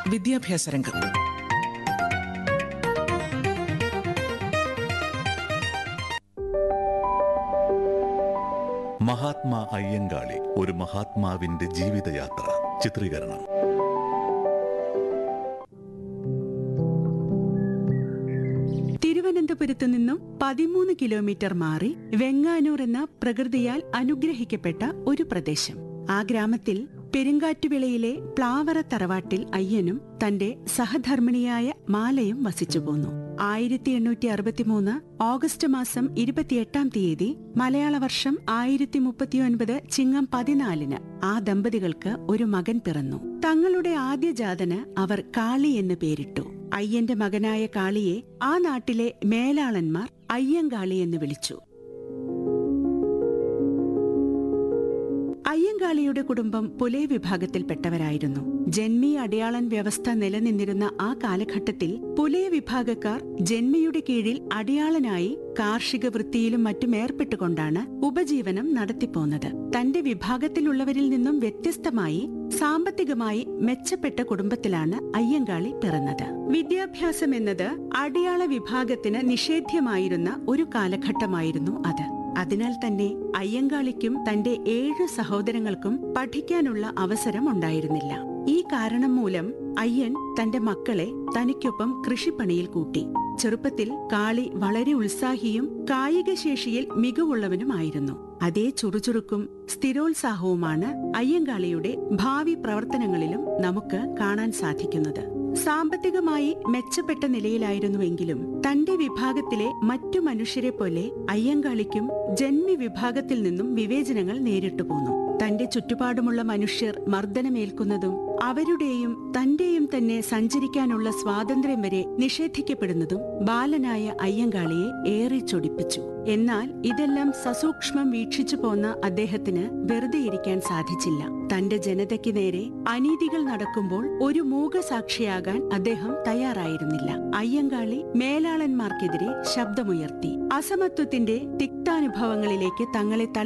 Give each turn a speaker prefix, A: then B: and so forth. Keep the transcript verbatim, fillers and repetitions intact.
A: വിദ്യാഭ്യാസ രംഗം.
B: മഹാത്മാ അയ്യങ്കാളി, ഒരു മഹാത്മാവിന്റെ ജീവിതയാത്ര ചിത്രീകരണം.
C: തിരുവനന്തപുരത്തു നിന്നും പതിമൂന്ന് കിലോമീറ്റർ മാറി വെങ്ങാനൂർ എന്ന പ്രകൃതിയാൽ അനുഗ്രഹിക്കപ്പെട്ട ഒരു പ്രദേശം. ആ ഗ്രാമത്തിൽ പെരുങ്കാറ്റുവിളയിലെ പ്ലാവറ തറവാട്ടിൽ അയ്യനും തന്റെ സഹധർമ്മിണിയായ മാലയും വസിച്ചു പോന്നു. ആയിരത്തി എണ്ണൂറ്റി അറുപത്തിമൂന്ന് ഓഗസ്റ്റ് മാസം ഇരുപത്തിയെട്ടാം തീയതി മലയാള വർഷം ആയിരത്തി മുപ്പത്തിയൊൻപത് ചിങ്ങം പതിനാലിന് ആ ദമ്പതികൾക്ക് ഒരു മകൻ പിറന്നു. തങ്ങളുടെ ആദ്യജാതന് അവർ കാളി എന്ന് പേരിട്ടു. അയ്യന്റെ മകനായ കാളിയെ ആ നാട്ടിലെ മേലാളന്മാർ അയ്യങ്കാളി എന്ന് വിളിച്ചു. അയ്യങ്കാളിയുടെ കുടുംബം പുലയ വിഭാഗത്തിൽപ്പെട്ടവരായിരുന്നു. ജന്മി അടയാളൻ വ്യവസ്ഥ നിലനിന്നിരുന്ന ആ കാലഘട്ടത്തിൽ പുലയ വിഭാഗക്കാർ ജന്മിയുടെ കീഴിൽ അടയാളനായി കാർഷിക വൃത്തിയിലും മറ്റും ഏർപ്പെട്ടുകൊണ്ടാണ് ഉപജീവനം നടത്തിപ്പോന്നത്. തന്റെ വിഭാഗത്തിലുള്ളവരിൽ നിന്നും വ്യത്യസ്തമായി സാമ്പത്തികമായി മെച്ചപ്പെട്ട കുടുംബത്തിലാണ് അയ്യങ്കാളി പിറന്നത്. വിദ്യാഭ്യാസം എന്നത് അടയാള വിഭാഗത്തിന് നിഷേധ്യമായിരുന്ന ഒരു കാലഘട്ടമായിരുന്നു അത്. അതിനാൽ തന്നെ അയ്യങ്കാളിക്കും തന്റെ ഏഴു സഹോദരങ്ങൾക്കും പഠിക്കാനുള്ള അവസരം ഉണ്ടായിരുന്നില്ല. ഈ കാരണം മൂലം അയ്യൻ തന്റെ മക്കളെ തനിക്കൊപ്പം കൃഷിപ്പണിയിൽ കൂട്ടി. ചെറുപ്പത്തിൽ കാളി വളരെ ഉത്സാഹിയും കായികശേഷിയിൽ മികവുള്ളവനുമായിരുന്നു. അതേ ചുറുചുറുക്കും സ്ഥിരോത്സാഹവുമാണ് അയ്യങ്കാളിയുടെ ഭാവി പ്രവർത്തനങ്ങളിലും നമുക്ക് കാണാൻ സാധിക്കുന്നത്. സാമ്പത്തികമായി മെച്ചപ്പെട്ട നിലയിലായിരുന്നുവെങ്കിലും തന്റെ വിഭാഗത്തിലെ മറ്റു മനുഷ്യരെ പോലെ അയ്യങ്കാളിക്കും ജന്മി വിഭാഗത്തിൽ നിന്നും വിവേചനങ്ങൾ നേരിട്ടു പോന്നു. തന്റെ ചുറ്റുപാടുമുള്ള മനുഷ്യർ മർദ്ദനമേൽക്കുന്നതും അവരുടെയും തന്റെയും തന്നെ സഞ്ചരിക്കാനുള്ള സ്വാതന്ത്ര്യം വരെ നിഷേധിക്കപ്പെടുന്നതും ബാലനായ അയ്യങ്കാളിയെ ഏറെ ചൊടിപ്പിച്ചു. എന്നാൽ ഇതെല്ലാം സസൂക്ഷ്മം വീക്ഷിച്ചു പോന്ന അദ്ദേഹത്തിന് വെറുതെ ഇരിക്കാൻ സാധിച്ചില്ല. തന്റെ ജനതയ്ക്ക് നേരെ അനീതികൾ നടക്കുമ്പോൾ ഒരു മൂകസാക്ഷിയാകാൻ അദ്ദേഹം തയ്യാറായിരുന്നില്ല. അയ്യങ്കാളി മേലാളന്മാർക്കെതിരെ ശബ്ദമുയർത്തി. അസമത്വത്തിന്റെ തിക്താനുഭവങ്ങളിലേക്ക് തങ്ങളെ